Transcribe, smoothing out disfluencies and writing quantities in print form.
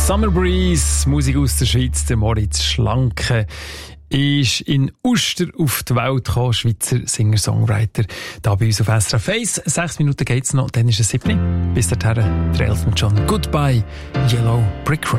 Summer Breeze, Musik aus der Schweiz, der Moritz Schlanke ist in Uster auf die Welt gekommen, Schweizer Singer-Songwriter. Da bei uns auf SRF 1. 6 Minuten geht's noch, dann ist es 7. Bis dahin, der Elton John. Goodbye, Yellow Brick Road.